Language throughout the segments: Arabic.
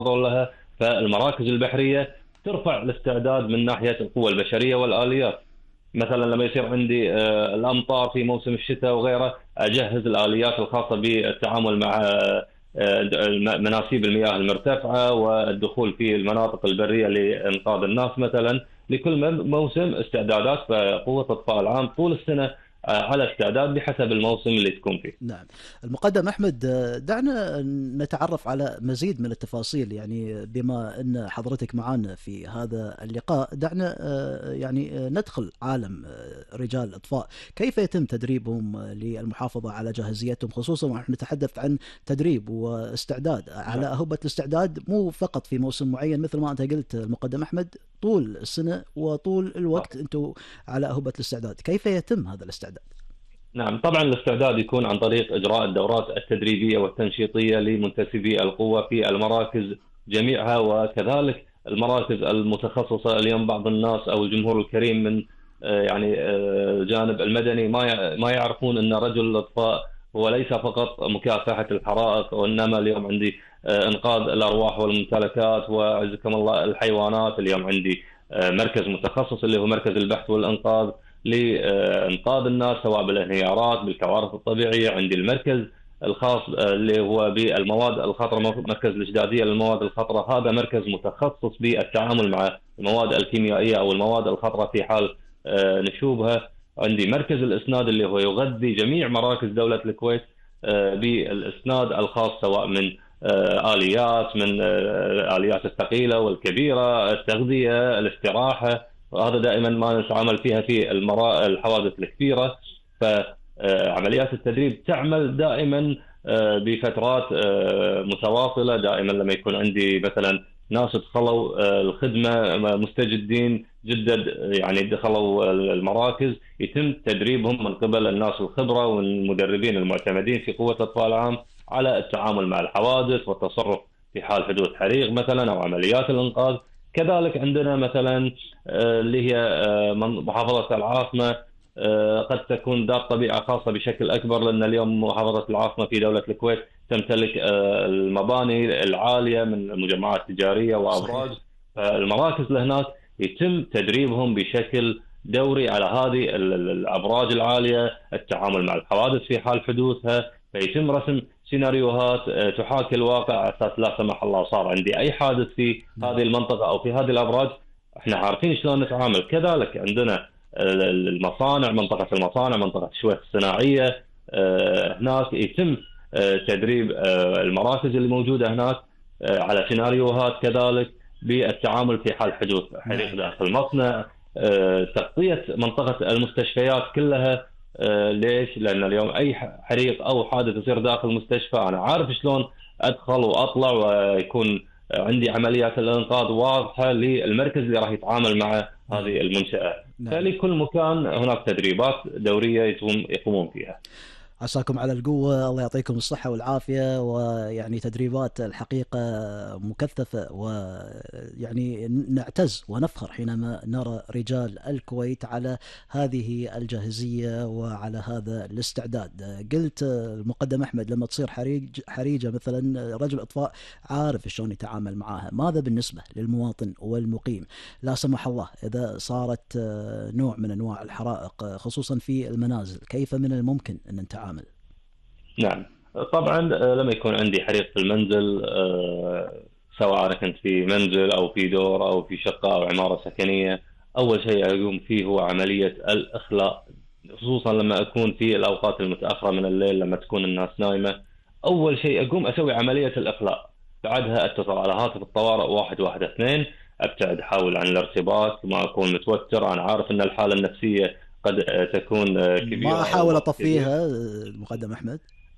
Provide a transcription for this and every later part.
لها. فالمراكز البحرية ترفع الاستعداد من ناحية القوة البشرية والآليات. مثلا لما يصير عندي الأمطار في موسم الشتاء وغيره، أجهز الآليات الخاصة بالتعامل مع مناسيب المياه المرتفعة والدخول في المناطق البرية لإنقاذ الناس. مثلا لكل موسم استعدادات، فقوة الإطفاء العام طول السنة على استعداد بحسب الموسم اللي تكون فيه. نعم. المقدم أحمد، دعنا نتعرف على مزيد من التفاصيل، يعني بما أن حضرتك معنا في هذا اللقاء، دعنا يعني ندخل عالم رجال الإطفاء. كيف يتم تدريبهم للمحافظة على جاهزيتهم، خصوصا ونحن نتحدث عن تدريب واستعداد على أهبة الاستعداد، مو فقط في موسم معين مثل ما أنت قلت المقدم أحمد، طول السنة وطول الوقت أنتم على أهبة الاستعداد. كيف يتم هذا الاستعداد؟ نعم، طبعا الاستعداد يكون عن طريق إجراء الدورات التدريبية والتنشيطية لمنتسبي القوة في المراكز جميعها، وكذلك المراكز المتخصصة. اليوم بعض الناس أو الجمهور الكريم من الجانب المدني ما يعرفون أن رجل الإطفاء هو ليس فقط مكافحة الحرائق، وإنما اليوم عندي إنقاذ الأرواح والممتلكات وعزكم الله الحيوانات. اليوم عندي مركز متخصص اللي هو مركز البحث والإنقاذ لإنقاذ الناس سواء بالانهيارات بالكوارث الطبيعية. عندي المركز الخاص اللي هو بالمواد الخطرة، مركز الإجدادية للمواد الخطرة. هذا مركز متخصص بالتعامل مع المواد الكيميائية أو المواد الخطرة في حال نشوبها. عندي مركز الإسناد اللي هو يغذي جميع مراكز دولة الكويت بالإسناد الخاص، سواء من آليات، من الآليات الثقيلة والكبيرة، التغذية، الاستراحة. وهذا دائما ما نتعامل فيها في الحوادث الكبيرة. فعمليات التدريب تعمل دائما بفترات متواصلة. دائما لما يكون عندي مثلا ناس دخلوا الخدمة مستجدين جدد، يعني دخلوا المراكز، يتم تدريبهم من قبل الناس الخبرة والمدربين المعتمدين في قوة الإطفاء العام على التعامل مع الحوادث والتصرف في حال حدوث حريق مثلا أو عمليات الإنقاذ. كذلك عندنا مثلا اللي هي محافظة العاصمة، قد تكون ذات طبيعة خاصة بشكل أكبر، لأن اليوم محافظة العاصمة في دولة الكويت تمتلك المباني العالية من مجمعات تجارية وأبراج. صحيح. المراكز لهناك يتم تدريبهم بشكل دوري على هذه الأبراج العالية، التعامل مع الحوادث في حال حدوثها. فيتم رسم سيناريوهات تحاكي الواقع على أساس لا سمح الله صار عندي أي حادث في هذه المنطقة أو في هذه الأبراج، احنا عارفين شلون نتعامل. كذلك عندنا المصانع، منطقة المصانع، منطقة الشوية الصناعية، هناك يتم تدريب المراكز اللي موجودة هناك على سيناريوهات كذلك بالتعامل في حال حدوث حريق داخل المصنع. تغطية منطقة المستشفيات كلها. ليش؟ لأن اليوم أي حريق أو حادث يصير داخل المستشفى أنا عارف شلون أدخل وأطلع، ويكون عندي عمليات الإنقاذ واضحة للمركز اللي راح يتعامل مع هذه المنشأة. فلكل مكان هناك تدريبات دورية يقومون فيها. عساكم على القوة، الله يعطيكم الصحة والعافية. ويعني تدريبات الحقيقة مكثفة، ويعني نعتز ونفخر حينما نرى رجال الكويت على هذه الجاهزية وعلى هذا الاستعداد. قلت المقدم أحمد لما تصير حريجة مثلا، رجل إطفاء عارف شلون يتعامل معها. ماذا بالنسبة للمواطن والمقيم؟ لا سمح الله إذا صارت نوع من أنواع الحرائق خصوصا في المنازل، كيف من الممكن أن نتعامل؟ نعم، طبعا لما يكون عندي حريق في المنزل، سواء أنا كنت في منزل أو في دور أو في شقة أو عمارة سكنية، أول شيء أقوم فيه هو عملية الإخلاء. خصوصا لما أكون في الأوقات المتأخرة من الليل لما تكون الناس نايمة، أول شيء أقوم أسوي عملية الإخلاء. بعدها أتصل على هاتف الطوارئ 112، أبتعد، أحاول عن الارتباك، ما أكون متوتر. أنا عارف أن الحالة النفسية قد تكون ما كبيرة أحاول أو كبير. أطفيها المقدم أحمد؟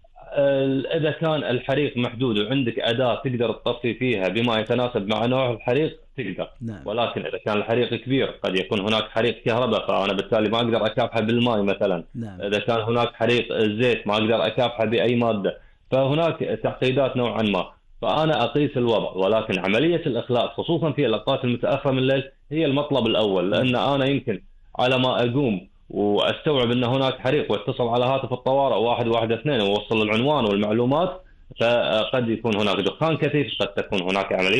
إذا كان الحريق محدود وعندك أداة تقدر تطفي فيها بما يتناسب مع نوع الحريق تقدر. نعم. ولكن إذا كان الحريق كبير قد يكون هناك حريق كهرباء، فأنا بالتالي ما أقدر أكافحه بالماء مثلا. نعم. إذا كان هناك حريق زيت ما أقدر أكافحه بأي مادة. فهناك تعقيدات نوعا ما، فأنا أقيس الوضع. ولكن عملية الإخلاء خصوصا في الأوقات المتأخرة من الليل هي المطلب الأول، لأن أنا يمكن على ما أقوم واستوعب ان هناك حريق واتصل على هاتف الطوارئ 112 ووصل العنوان والمعلومات، فقد يكون هناك دخان كثيف، قد تكون هناك عملية